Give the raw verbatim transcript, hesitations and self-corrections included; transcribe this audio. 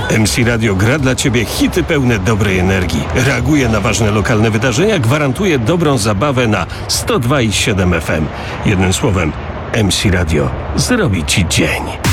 M C Radio gra dla Ciebie hity pełne dobrej energii. Reaguje na ważne lokalne wydarzenia, gwarantuje dobrą zabawę na sto dwa i siedem F M. Jednym słowem, M C Radio zrobi Ci dzień.